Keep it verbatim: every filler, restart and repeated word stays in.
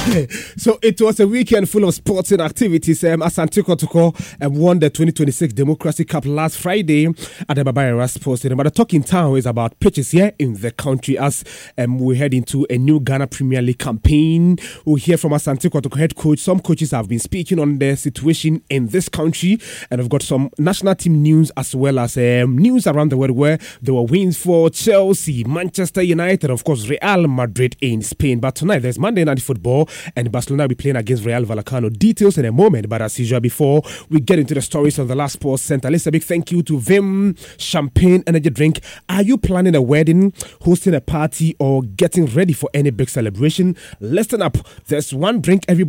So it was a weekend full of sporting activities. Um, Asante Kotoko um, won the twenty twenty-six Democracy Cup last Friday at the Baba Sports Stadium. But the talking town is about pitches here in the country as um, we head into a new Ghana Premier League campaign. We'll hear from Asante Kotoko head coach. Some coaches have been speaking on the situation in this country, and we've got some national team news as well as um, news around the world where there were wins for Chelsea, Manchester United, and of course Real Madrid in Spain. But tonight there's Monday Night Football, and Barcelona will be playing against Real Vallecano. Details in a moment, but as usual, before we get into the stories of the last Sports Center, let's a big thank you to Vim Champagne Energy Drink. Are you planning a wedding, hosting a party, or getting ready for any big celebration? Listen up. There's one drink everybody